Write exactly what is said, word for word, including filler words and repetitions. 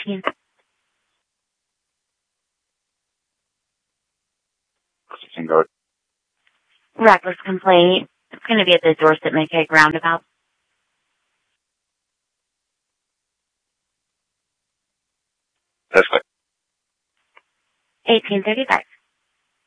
eighteenth. Processing code. Reckless complaint. It's going to be at the Dorset McKay roundabout. That's right. eighteen thirty-five.